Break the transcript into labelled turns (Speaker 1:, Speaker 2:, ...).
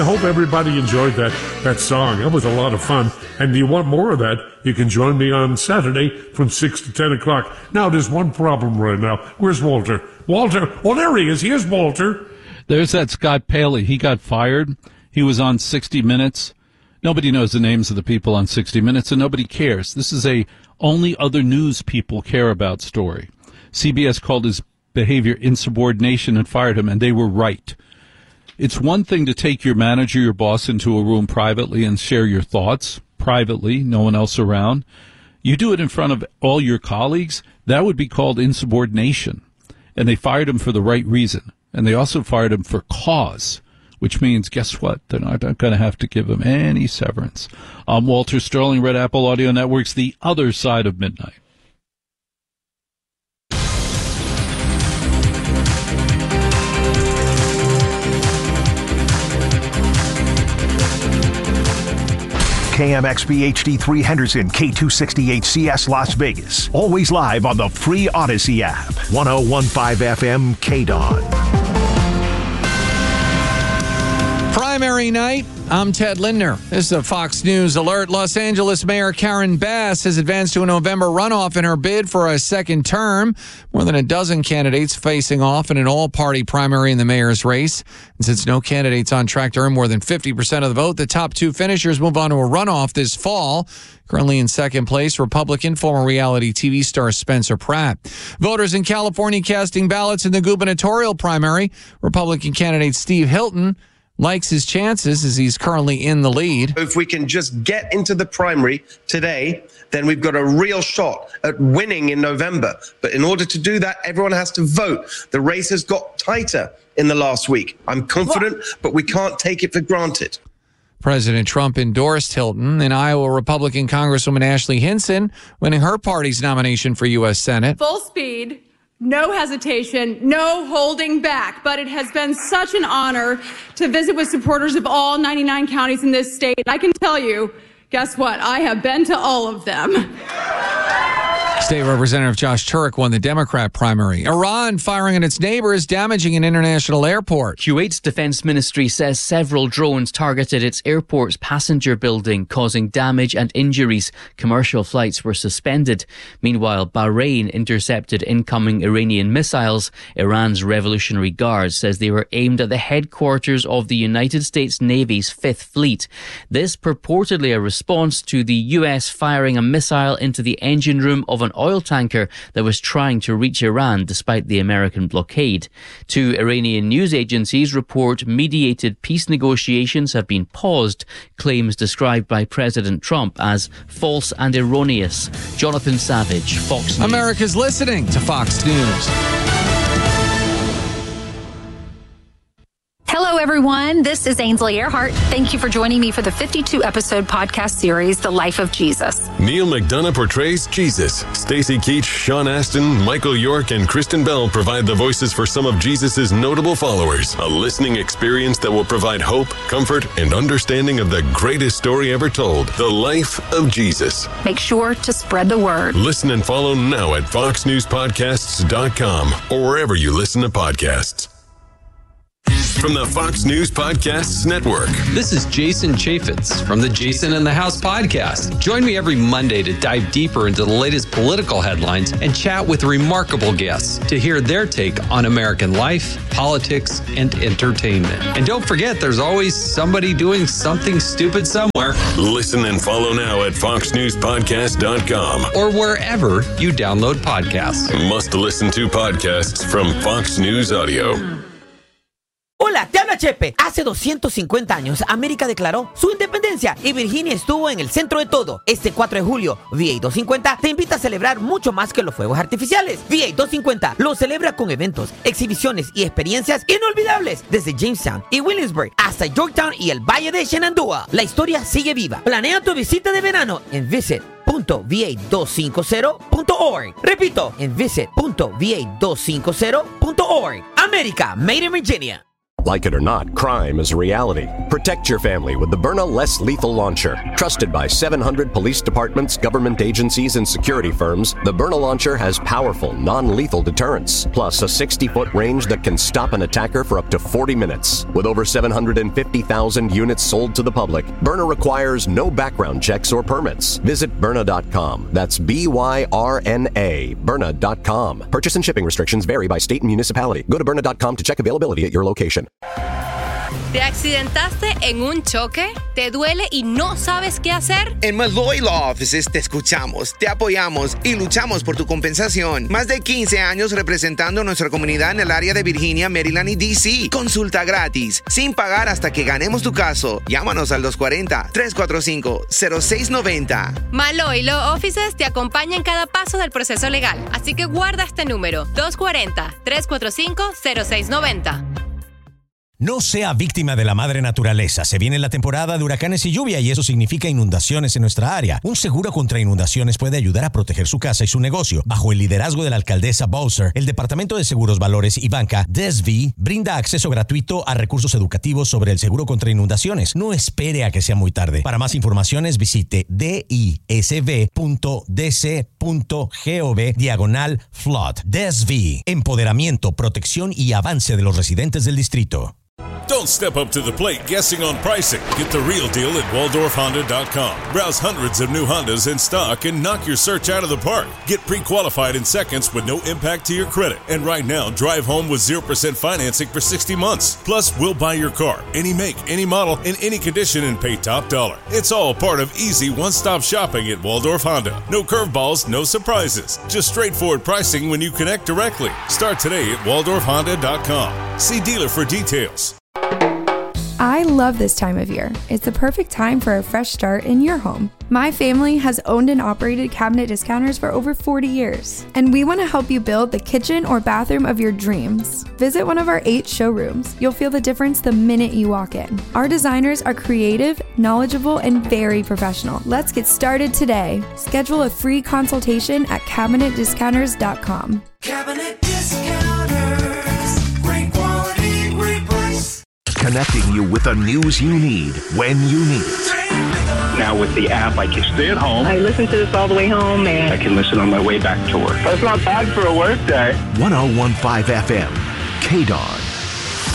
Speaker 1: hope everybody enjoyed that song. That was a lot of fun. And do you want more of that? You can join me on Saturday from 6 to 10 o'clock. Now, there's one problem right now. Where's Walter? Walter? Oh, there he is. Here's Walter.
Speaker 2: There's that Scott Paley. He got fired. He was on 60 Minutes. Nobody knows the names of the people on 60 Minutes, and nobody cares. This is a only other news people care about story. CBS called his behavior insubordination and fired him, and they were right. It's one thing to take your manager, your boss, into a room privately and share your thoughts privately, no one else around. You do it in front of all your colleagues, that would be called insubordination. And they fired him for the right reason. And they also fired him for cause, which means, guess what? They're not going to have to give him any severance. I'm Walter Sterling, Red Apple Audio Network's The Other Side of Midnight.
Speaker 3: KMXB HD3 Henderson, K268CS Las Vegas. Always live on the free Odyssey app. 1015 FM KDON.
Speaker 4: Primary night. I'm Ted Lindner. This is a Fox News alert. Los Angeles Mayor Karen Bass has advanced to a November runoff in her bid for a second term. More than a dozen candidates facing off in an all-party primary in the mayor's race. And since no candidate's on track to earn more than 50% of the vote, the top two finishers move on to a runoff this fall. Currently in second place, Republican former reality TV star Spencer Pratt. Voters in California casting ballots in the gubernatorial primary. Republican candidate Steve Hilton likes his chances as he's currently in the lead.
Speaker 5: If we can just get into the primary today, then we've got a real shot at winning in November. But in order to do that, everyone has to vote. The race has got tighter in the last week. I'm confident, but we can't take it for granted.
Speaker 4: President Trump endorsed Hilton, and Iowa Republican Congresswoman Ashley Hinson winning her party's nomination for U.S. Senate.
Speaker 6: Full speed. No hesitation, no holding back, but it has been such an honor to visit with supporters of all 99 counties in this state. I can tell you, guess what? I have been to all of them.
Speaker 4: State Representative Josh Turek won the Democrat primary. Iran firing on its neighbors, damaging an international airport.
Speaker 7: Kuwait's defense ministry says several drones targeted its airport's passenger building, causing damage and injuries. Commercial flights were suspended. Meanwhile, Bahrain intercepted incoming Iranian missiles. Iran's Revolutionary Guard says they were aimed at the headquarters of the United States Navy's Fifth Fleet. This purportedly a response to the US firing a missile into the engine room of an oil tanker that was trying to reach Iran despite the American blockade. Two Iranian news agencies report mediated peace negotiations have been paused, claims described by President Trump as false and erroneous. Jonathan Savage, Fox News.
Speaker 4: America's listening to Fox News.
Speaker 8: Hello, everyone. This is Ainsley Earhart. Thank you for joining me for the 52-episode podcast series, The Life of Jesus.
Speaker 9: Neil McDonough portrays Jesus. Stacey Keach, Sean Astin, Michael York, and Kristen Bell provide the voices for some of Jesus' notable followers. A listening experience that will provide hope, comfort, and understanding of the greatest story ever told, The Life of Jesus.
Speaker 8: Make sure to spread the word.
Speaker 9: Listen and follow now at foxnewspodcasts.com or wherever you listen to podcasts. From the Fox News Podcasts Network.
Speaker 10: This is Jason Chaffetz from the Jason in the House podcast. Join me every Monday to dive deeper into the latest political headlines and chat with remarkable guests to hear their take on American life, politics, and entertainment. And don't forget, there's always somebody doing something stupid somewhere.
Speaker 9: Listen and follow now at foxnewspodcast.com
Speaker 10: or wherever you download podcasts.
Speaker 9: Must listen to podcasts from Fox News Audio.
Speaker 11: Hola, te habla Chepe. Hace 250 años, América declaró su independencia y Virginia estuvo en el centro de todo. Este 4 de julio, VA 250 te invita a celebrar mucho más que los fuegos artificiales. VA 250 lo celebra con eventos, exhibiciones y experiencias inolvidables desde Jamestown y Williamsburg hasta Yorktown y el Valle de Shenandoah. La historia sigue viva. Planea tu visita de verano en visit.va250.org. Repito, en visit.va250.org. América, Made in Virginia.
Speaker 12: Like it or not, crime is a reality. Protect your family with the Byrna Less Lethal Launcher. Trusted by 700 police departments, government agencies, and security firms, the Byrna Launcher has powerful, non-lethal deterrence, plus a 60-foot range that can stop an attacker for up to 40 minutes. With over 750,000 units sold to the public, Byrna requires no background checks or permits. Visit Byrna.com. That's B-Y-R-N-A, Byrna.com. Purchase and shipping restrictions vary by state and municipality. Go to Byrna.com to check availability at your location.
Speaker 13: ¿Te accidentaste en un choque? ¿Te duele y no sabes qué hacer?
Speaker 14: En Malloy Law Offices te escuchamos, te apoyamos y luchamos por tu compensación. Más de 15 años representando a nuestra comunidad en el área de Virginia, Maryland y D.C. Consulta gratis, sin pagar hasta que ganemos tu caso. Llámanos al 240-345-0690.
Speaker 13: Malloy Law Offices te acompaña en cada paso del proceso legal. Así que guarda este número, 240-345-0690.
Speaker 15: No sea víctima de la madre naturaleza. Se viene la temporada de huracanes y lluvia y eso significa inundaciones en nuestra área. Un seguro contra inundaciones puede ayudar a proteger su casa y su negocio. Bajo el liderazgo de la alcaldesa Bowser, el Departamento de Seguros, Valores y Banca, DSV, brinda acceso gratuito a recursos educativos sobre el seguro contra inundaciones. No espere a que sea muy tarde. Para más informaciones, visite disv.dc.gov/flood. DSV, empoderamiento, protección y avance de los residentes del distrito.
Speaker 16: Don't step up to the plate guessing on pricing. Get the real deal at WaldorfHonda.com. Browse hundreds of new Hondas in stock and knock your search out of the park. Get pre-qualified in seconds with no impact to your credit. And right now, drive home with 0% financing for 60 months. Plus, we'll buy your car, any make, any model, in any condition, and pay top dollar. It's all part of easy one-stop shopping at Waldorf Honda. No curveballs, no surprises. Just straightforward pricing when you connect directly. Start today at WaldorfHonda.com. See dealer for details.
Speaker 17: I love this time of year. It's the perfect time for a fresh start in your home. My family has owned and operated Cabinet Discounters for over 40 years, and we want to help you build the kitchen or bathroom of your dreams. Visit one of our 8 showrooms. You'll feel the difference the minute you walk in. Our designers are creative, knowledgeable, and very professional. Let's get started today. Schedule a free consultation at CabinetDiscounters.com.
Speaker 18: Cabinet Discounters. Great quality, great price.
Speaker 3: Connecting you with the news you need when you need it.
Speaker 19: Now with the app, I can stay at home.
Speaker 20: I listen to this all the way home, and
Speaker 19: I can listen on my way back to work.
Speaker 20: That's not bad for a work day.
Speaker 3: 101.5 FM, KDAWN.